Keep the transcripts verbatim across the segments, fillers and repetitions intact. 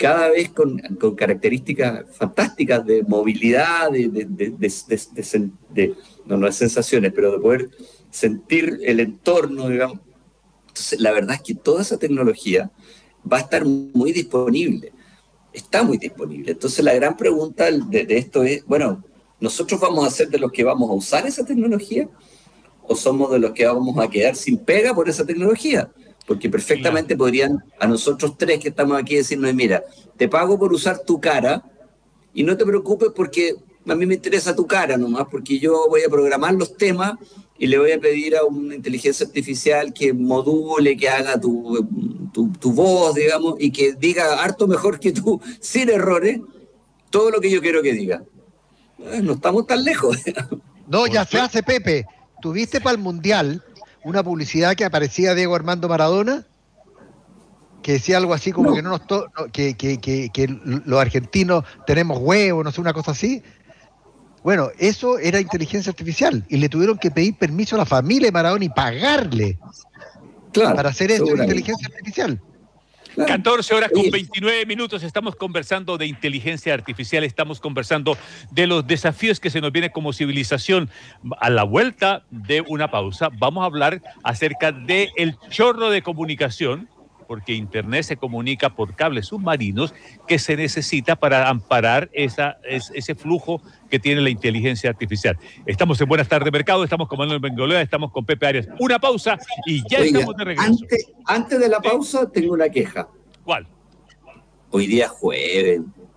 cada vez con, con características fantásticas de movilidad, de, de, de, de, de, de, de no, no es sensaciones, pero de poder sentir el entorno, digamos. Entonces, la verdad es que toda esa tecnología va a estar muy disponible, está muy disponible. Entonces, la gran pregunta de, de esto es, bueno, ¿nosotros vamos a ser de los que vamos a usar esa tecnología o somos de los que vamos a quedar sin pega por esa tecnología? Porque perfectamente podrían a nosotros tres que estamos aquí decirnos, mira, te pago por usar tu cara y no te preocupes porque a mí me interesa tu cara nomás, porque yo voy a programar los temas y le voy a pedir a una inteligencia artificial que module, que haga tu, tu, tu voz, digamos, y que diga harto mejor que tú, sin errores, todo lo que yo quiero que diga. No estamos tan lejos. No, ya se hace, Pepe. ¿Tuviste para el Mundial una publicidad que aparecía Diego Armando Maradona? Que decía algo así como no. que no nos to- que, que, que, que los argentinos tenemos huevos, no sé, una cosa así. Bueno, eso era inteligencia artificial y le tuvieron que pedir permiso a la familia de Maradona y pagarle claro, para hacer esto de inteligencia artificial. Claro. catorce horas con veintinueve minutos, estamos conversando de inteligencia artificial, estamos conversando de los desafíos que se nos vienen como civilización. A la vuelta de una pausa vamos a hablar acerca del chorro de comunicación, porque Internet se comunica por cables submarinos que se necesita para amparar esa, ese flujo que tiene la inteligencia artificial. Estamos en Buenas Tardes Mercado, estamos con Manuel Bengolea, estamos con Pepe Arias. Una pausa y ya Oiga, estamos de regreso. Antes, antes de la pausa tengo una queja. ¿Cuál? Hoy día es jueves.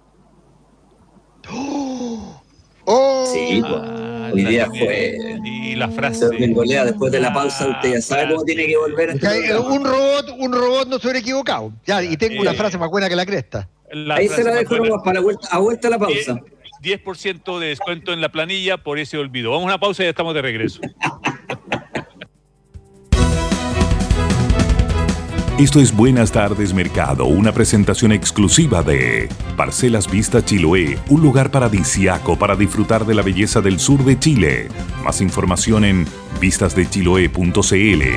¡Oh! ¡Oh! Sí, ah, hoy día es jueves. Y la frase. Bengolea, después de la pausa, usted ya sabe cómo tiene que volver. A este un robot, un robot no se hubiera equivocado. Ya, y tengo eh, una frase más buena que la cresta. La Ahí se la dejo nomás para la vuelta, a vuelta a la pausa. diez por ciento de descuento en la planilla por ese olvido. Vamos a una pausa y ya estamos de regreso. Esto es Buenas Tardes Mercado, una presentación exclusiva de Parcelas Vista Chiloé, un lugar paradisíaco para disfrutar de la belleza del sur de Chile. Más información en vistas de chiloé punto c l.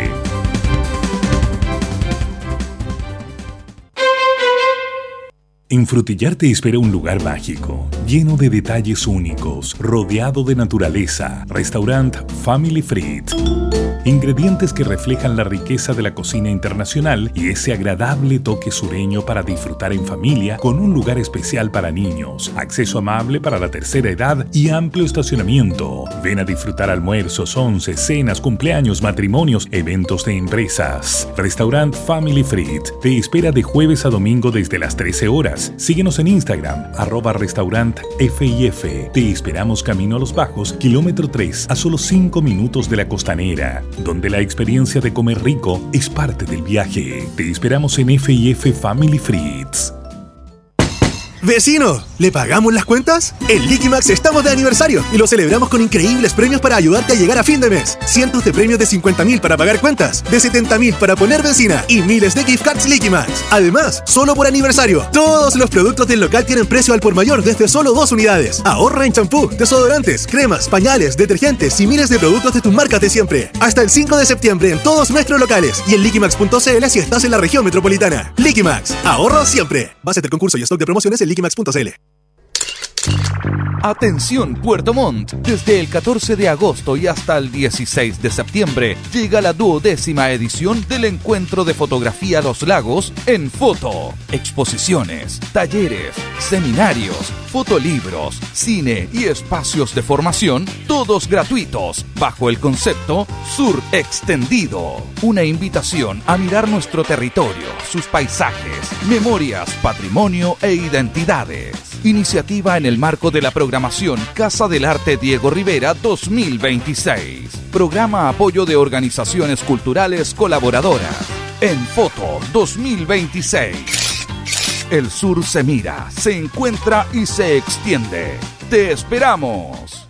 En Frutillar te espera un lugar mágico, lleno de detalles únicos, rodeado de naturaleza. Restaurant Family Fried. Ingredientes que reflejan la riqueza de la cocina internacional y ese agradable toque sureño para disfrutar en familia, con un lugar especial para niños, acceso amable para la tercera edad y amplio estacionamiento. Ven a disfrutar almuerzos, once, cenas, cumpleaños, matrimonios, eventos de empresas. Restaurant Family Fried te espera de jueves a domingo desde las trece horas. Síguenos en Instagram, arroba restaurant F I F. Te esperamos camino a Los Bajos, kilómetro tres, a solo cinco minutos de la Costanera, donde la experiencia de comer rico es parte del viaje. Te esperamos en F I F Family Frieds. ¡Vecino! ¿Le pagamos las cuentas? En Liquimax estamos de aniversario y lo celebramos con increíbles premios para ayudarte a llegar a fin de mes. Cientos de premios de cincuenta mil para pagar cuentas, de setenta mil para poner benzina y miles de gift cards Liquimax. Además, solo por aniversario, todos los productos del local tienen precio al por mayor desde solo dos unidades. Ahorra en champú, desodorantes, cremas, pañales, detergentes y miles de productos de tus marcas de siempre. Hasta el cinco de septiembre en todos nuestros locales y en liquimax punto c l si estás en la región metropolitana. Liquimax, ahorro siempre. Base del concurso y stock de promociones en liquimax punto c l. Atención Puerto Montt, desde el catorce de agosto y hasta el dieciséis de septiembre llega la duodécima edición del Encuentro de Fotografía Los Lagos en Foto. Exposiciones, talleres, seminarios, fotolibros, cine y espacios de formación, todos gratuitos, bajo el concepto Sur Extendido. Una invitación a mirar nuestro territorio, sus paisajes, memorias, patrimonio e identidades. Iniciativa en el marco de la programación Casa del Arte Diego Rivera dos mil veintiséis. Programa apoyo de organizaciones culturales colaboradoras. En Foto dos mil veintiséis. El sur se mira, se encuentra y se extiende. ¡Te esperamos!